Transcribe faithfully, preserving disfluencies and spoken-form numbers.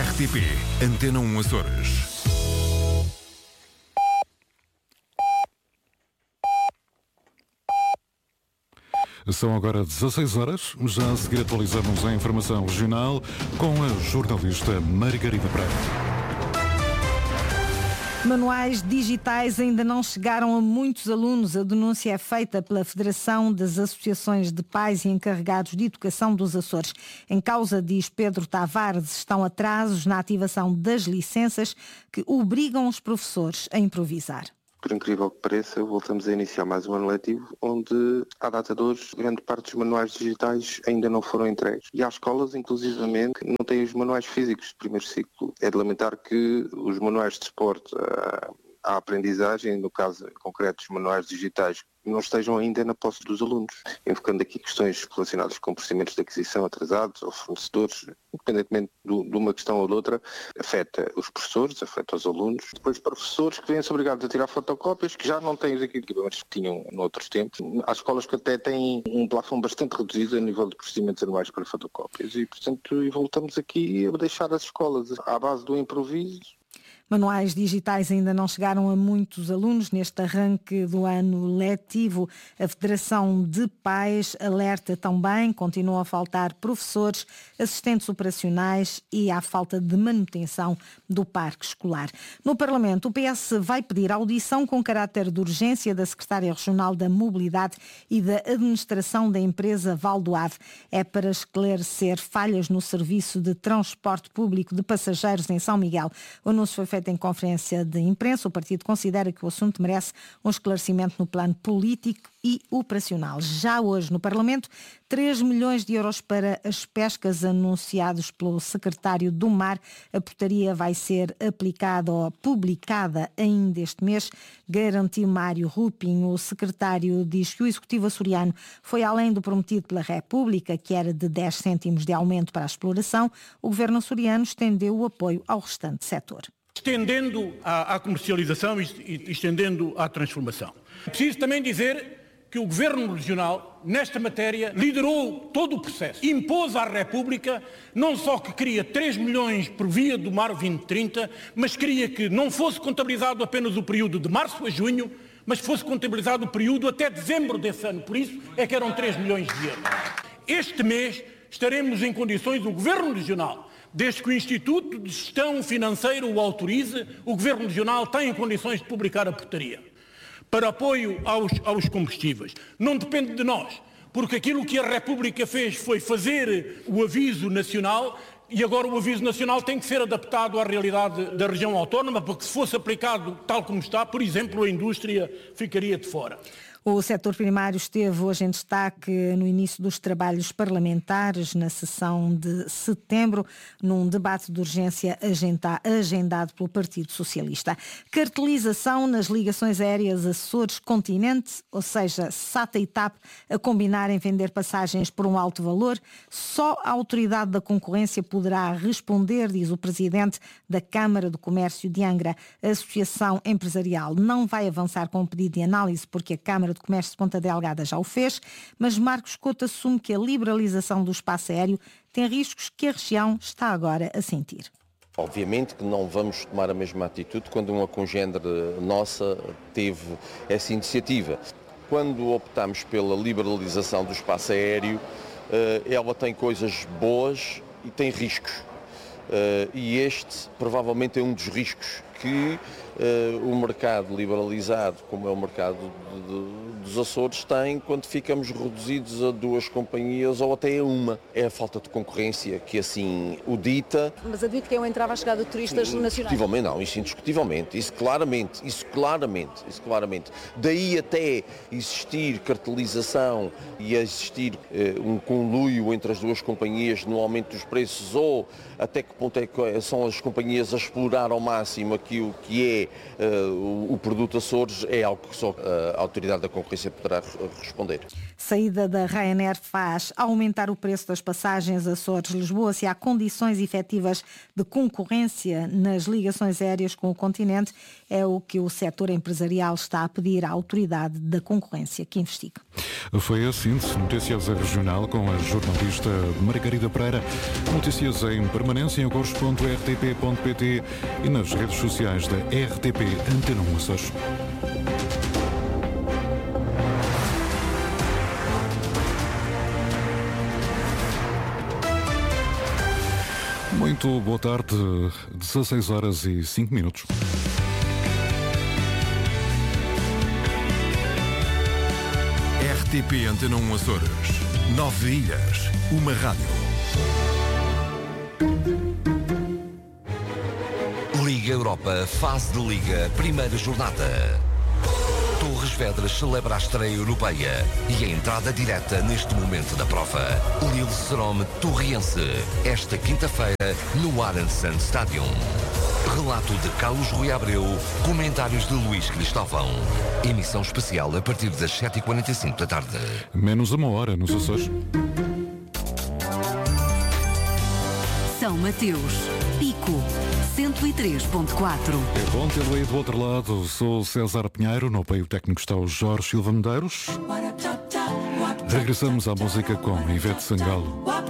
R T P Antena um Açores. São agora dezasseis horas, já a seguir atualizamos a informação regional com a jornalista Margarida Pereira. Manuais digitais ainda não chegaram a muitos alunos. A denúncia é feita pela Federação das Associações de Pais e Encarregados de Educação dos Açores. Em causa, diz Pedro Tavares, estão atrasos na ativação das licenças que obrigam os professores a improvisar. Por incrível que pareça, voltamos a iniciar mais um ano letivo, onde, à data de hoje, grande parte dos manuais digitais ainda não foram entregues. E há escolas, inclusivamente, que não têm os manuais físicos de primeiro ciclo. É de lamentar que os manuais de suporte à aprendizagem, no caso concreto, os manuais digitais, não estejam ainda na posse dos alunos, invocando aqui questões relacionadas com procedimentos de aquisição atrasados ou fornecedores, independentemente do, de uma questão ou de outra, afeta os professores, afeta os alunos, depois professores que vêm-se obrigados a tirar fotocópias, que já não têm os equipamentos que tinham noutros tempos. Há escolas que até têm um plafond bastante reduzido a nível de procedimentos anuais para fotocópias e, portanto, voltamos aqui a deixar as escolas à base do improviso. Manuais digitais ainda não chegaram a muitos alunos neste arranque do ano letivo. A Federação de Pais alerta também, continua a faltar professores, assistentes operacionais e há falta de manutenção do parque escolar. No Parlamento, o P S vai pedir audição com caráter de urgência da Secretária Regional da Mobilidade e da Administração da empresa Valdoave. É para esclarecer falhas no serviço de transporte público de passageiros em São Miguel. O anúncio foi feito em conferência de imprensa. O partido considera que o assunto merece um esclarecimento no plano político e operacional. Já hoje no Parlamento, três milhões de euros para as pescas anunciados pelo secretário do Mar. A portaria vai ser aplicada ou publicada ainda este mês, garantiu Mário Rupin. O secretário diz que o Executivo açoriano foi além do prometido pela República, que era de dez cêntimos de aumento para a exploração. O governo açoriano estendeu o apoio ao restante setor. Estendendo à, à comercialização e, e estendendo à transformação. Preciso também dizer que o Governo Regional, nesta matéria, liderou todo o processo. Impôs à República, não só que queria três milhões por via do Mar vinte trinta, mas queria que não fosse contabilizado apenas o período de março a junho, mas fosse contabilizado o período até dezembro desse ano. Por isso é que eram três milhões de euros. Este mês estaremos em condições, o Governo Regional, desde que o Instituto de Gestão Financeira o autorize, o Governo Regional tem em condições de publicar a portaria para apoio aos, aos combustíveis. Não depende de nós, porque aquilo que a República fez foi fazer o aviso nacional e agora o aviso nacional tem que ser adaptado à realidade da região autónoma, porque se fosse aplicado tal como está, por exemplo, a indústria ficaria de fora. O setor primário esteve hoje em destaque no início dos trabalhos parlamentares, na sessão de setembro, num debate de urgência agendado pelo Partido Socialista. Cartelização nas ligações aéreas Açores-Continente, ou seja, S A T e T A P a combinar em vender passagens por um alto valor. Só a Autoridade da Concorrência poderá responder, diz o Presidente da Câmara do Comércio de Angra. A Associação Empresarial não vai avançar com o pedido de análise porque a Câmara de Comércio de Ponta Delgada já o fez, mas Marcos Couto assume que a liberalização do espaço aéreo tem riscos que a região está agora a sentir. Obviamente que não vamos tomar a mesma atitude quando uma congênere nossa teve essa iniciativa. Quando optamos pela liberalização do espaço aéreo, ela tem coisas boas e tem riscos. E este provavelmente é um dos riscos que uh, o mercado liberalizado, como é o mercado de, de, dos Açores, tem quando ficamos reduzidos a duas companhias ou até a uma. É a falta de concorrência que assim o dita. Mas admito que é um entrave à chegada de turistas nacionais? Indiscutivelmente não, isso indiscutivelmente, isso claramente, isso claramente, isso claramente. Daí até existir cartelização e existir uh, um conluio entre as duas companhias no aumento dos preços ou até que ponto é que são as companhias a explorar ao máximo aquilo que é uh, o, o produto Açores, é algo que só a Autoridade da Concorrência poderá responder. saída da Ryanair faz aumentar o preço das passagens Açores-Lisboa. Se há condições efetivas de concorrência nas ligações aéreas com o continente, é o que o setor empresarial está a pedir à autoridade da concorrência que investigue. Foi a síntese noticiosa regional com a jornalista Margarida Pereira. Notícias em permanência em cores ponto r t p ponto p t e nas redes sociais da R T P Antena um Açores. Muito boa tarde, dezasseis horas e cinco minutos. R T P Antena um Açores. Nove ilhas, uma rádio. Liga Europa, fase de Liga, primeira jornada. Torres Vedras celebra a estreia europeia e a entrada direta neste momento da prova. Lille-Serome Torriense, esta quinta-feira no Arendsand Stadium. Relato de Carlos Rui Abreu, comentários de Luís Cristóvão. Emissão especial a partir das sete e quarenta e cinco da tarde. Menos uma hora nos Açores. São Mateus, Pico, cento e três ponto quatro. É bom tê-lo aí do outro lado. Sou César Pinheiro, no apoio técnico está o Jorge Silva Medeiros. Regressamos à música com Ivete Sangalo.